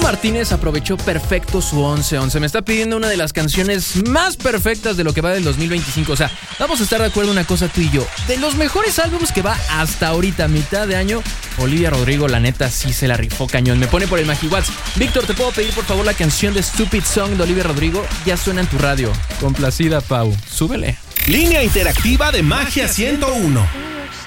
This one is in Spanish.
Martínez aprovechó perfecto su 11-11. Me está pidiendo una de las canciones más perfectas de lo que va del 2025. O sea, vamos a estar de acuerdo una cosa tú y yo. De los mejores álbumes que va hasta ahorita, mitad de año, Olivia Rodrigo, la neta, sí se la rifó cañón. Me pone por el MagiWatts. Víctor, ¿te puedo pedir por favor la canción de Stupid Song de Olivia Rodrigo? Ya suena en tu radio. Complacida, Pau. Súbele. Línea interactiva de Magia 101.